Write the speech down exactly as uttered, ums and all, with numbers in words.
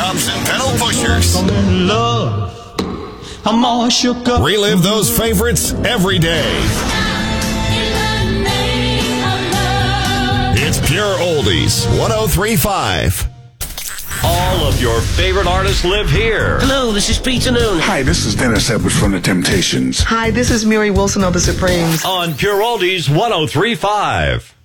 toms and pedal pushers. Love, I'm all shook up. Relive those favorites every day. It's Pure Oldies, one oh three point five. All of your favorite artists live here. Hello, this is Peter Noon. Hi, this is Dennis Edwards from The Temptations. Hi, this is Mary Wilson of The Supremes. On Pure Oldies, one oh three point five.